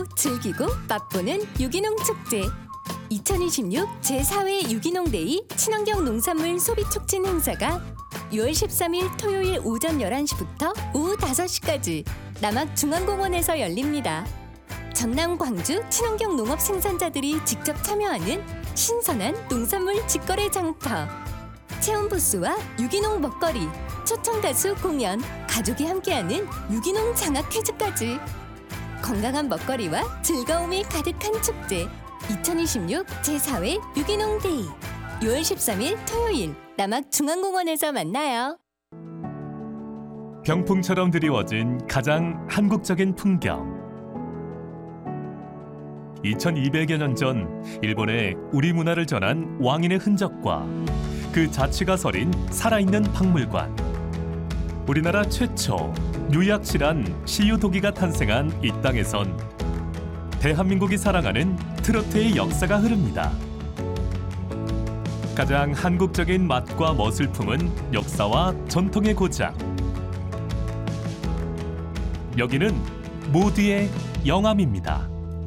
즐기고 맛보는 유기농 축제 2026 제4회 유기농데이 친환경 농산물 소비 촉진 행사가 6월 13일 토요일 오전 11시부터 오후 5시까지 남학중앙공원에서 열립니다. 전남 광주 친환경 농업 생산자들이 직접 참여하는 신선한 농산물 직거래 장터, 체험 부스와 유기농 먹거리, 초청 가수 공연, 가족이 함께하는 유기농 장학 퀴즈까지 건강한 먹거리와 즐거움이 가득한 축제 2026 제4회 유기농 데이 6월 13일 토요일 남학중앙공원에서 만나요. 병풍처럼 드리워진 가장 한국적인 풍경. 2200여 년 전 일본에 우리 문화를 전한 왕인의 흔적과 그 자취가 서린 살아있는 박물관. 우리나라 최초 유약실한 시유도기가 탄생한 이 땅에선 대한민국이 사랑하는 트로트의 역사가 흐릅니다. 가장 한국적인 맛과 멋을 품은 역사와 전통의 고장. 여기는 모두의 영암입니다.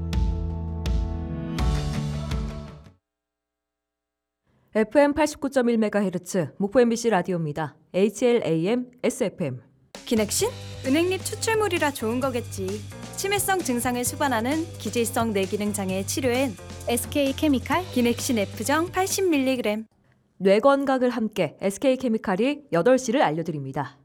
FM 89.1MHz 목포 MBC 라디오입니다. HLAM SFM. 기넥신? 은행잎 추출물이라 좋은 거겠지. 치매성 증상을 수반하는 기질성 뇌기능 장애 치료엔 SK케미칼 기넥신 F정 80mg. 뇌 건강을 함께 SK케미칼이 8시를 알려드립니다.